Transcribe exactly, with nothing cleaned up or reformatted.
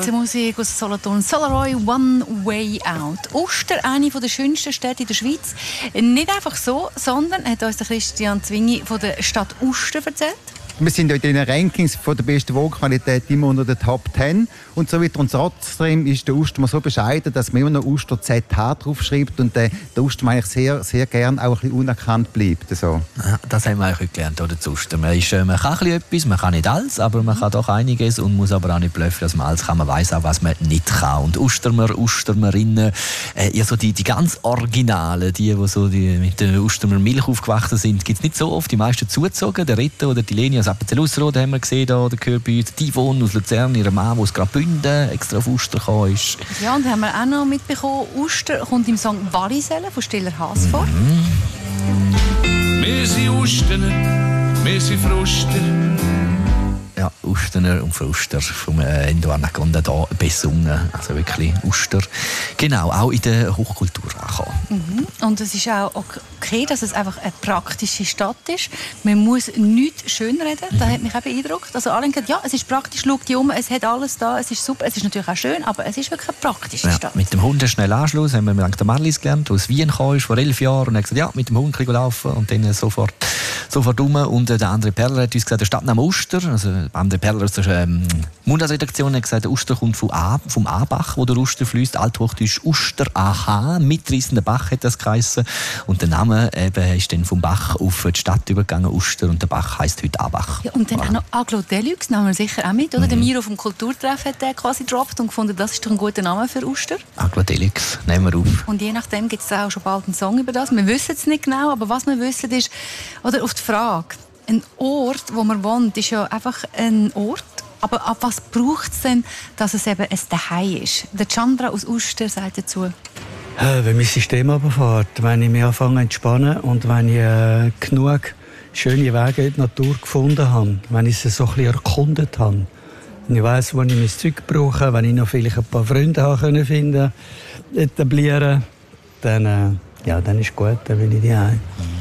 Mit der Musik aus Solothurn. Solaroy, One Way Out. Uster, eine der schönsten Städte in der Schweiz. Nicht einfach so, sondern hat uns der Christian Zwingi von der Stadt Uster erzählt. Wir sind ja in den Rankings von der besten Wohnqualität immer unter den Top zehn und so weiter. Und trotzdem ist der Uster so bescheiden, dass man immer noch Uster Z H draufschreibt und der, der Uster eigentlich sehr, sehr gern auch ein bisschen unerkannt bleibt. So. Ja, das haben wir eigentlich gelernt, oder, zu Uster. Man, ist, man kann ein bisschen etwas, man kann nicht alles, aber man kann doch einiges und muss aber auch nicht blöffen, dass man alles kann. Man weiss auch, was man nicht kann. Und Ustermer, Ustermerinnen, äh, ja, so die, die ganz Originalen, die, die so die mit der Ustermer Milch aufgewachsen sind, gibt es nicht so oft. Die meisten zugezogen, der Ritter oder die Leni aus Appenzell-Ausserrhoden haben wir gesehen, da, oder gehört bei uns die Yvonne aus Luzern, ihre Mann, der aus Graubünden extra auf Uster gekommen ist. Ja, und haben wir auch noch mitbekommen, Uster kommt im Song «Wallisellen» von Stiller Haas vor. Mhm. Wir sind Ustener, wir sind Fruster. Ja, Ustener und Fruster vom äh, Endo Anaconda da besungen. Also wirklich Uster. Genau, auch in der Hochkultur angekommen. Mhm. Und es ist auch okay, dass es einfach eine praktische Stadt ist. Man muss nichts schönreden. Das hat mich auch beeindruckt. Also alle haben gesagt, ja, es ist praktisch, schau dich um, es hat alles da, es ist super. Es ist natürlich auch schön, aber es ist wirklich eine praktische ja, Stadt. Mit dem Hund schnell Anschluss haben wir mit der Marlies gelernt, die aus Wien kam, vor elf Jahren. Und hat gesagt, ja, mit dem Hund laufen und dann sofort, sofort rum. Und äh, der andere Perler hat uns gesagt, der Stadtname Uster, also André Perler aus der ähm, Mundartredaktion hat gesagt, der Uster kommt vom, A, vom A-Bach, wo der Uster fließt. Althochdeutsch Uster A H, mitreissender Bach hat das geheissen. Und der Name eben ist dann vom Bach auf die Stadt übergegangen, Uster, und der Bach heisst heute A-Bach. Ja, und dann voilà. Auch noch Aglo Deluxe, nehmen wir sicher auch mit, oder? Mhm. Der Miro vom Kulturtreff hat den quasi gedroppt und gefunden, das ist doch ein guter Name für Uster. Aglo Deluxe, nehmen wir auf. Und je nachdem gibt es auch schon bald einen Song über das. Wir wissen es nicht genau, aber was wir wissen ist, oder auf die Frage, ein Ort, wo man wohnt, ist ja einfach ein Ort. Aber ab was braucht es denn, dass es eben ein Zuhause ist? Der Chandra aus Uster sagt dazu. Wenn mein System runterfährt, wenn ich mich anfange zu entspannen und wenn ich äh, genug schöne Wege in die Natur gefunden habe, wenn ich sie so ein bisschen erkundet habe, wenn ich weiss, wo ich mein Zeug brauche, wenn ich noch vielleicht ein paar Freunde habe finden, etablieren, dann, äh, ja, dann ist gut, dann bin ich daheim.